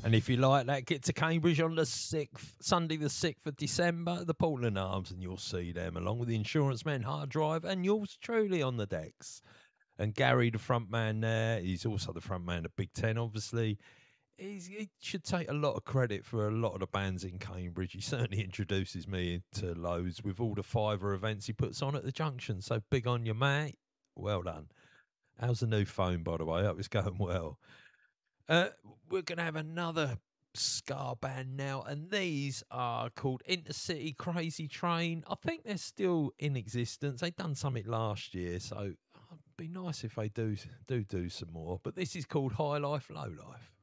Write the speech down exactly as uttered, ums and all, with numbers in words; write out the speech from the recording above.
And if you like that, get to Cambridge on the sixth, Sunday the sixth of December, the Portland Arms, and you'll see them along with the Insurance Men, Hard Drive, and yours truly on the decks. And Gary, the front man there, he's also the front man of Big Ten, obviously. He's, he should take a lot of credit for a lot of the bands in Cambridge. He certainly introduces me into loads with all the Fiver events he puts on at the Junction. So big on you, mate. Well done. How's the new phone, by the way? I hope it's going well. Uh, we're going to have another ska band now, and these are called Intercity Crazy Train. I think they're still in existence. They done something last year, so it'd be nice if they do do do some more. But this is called High Life, Low Life.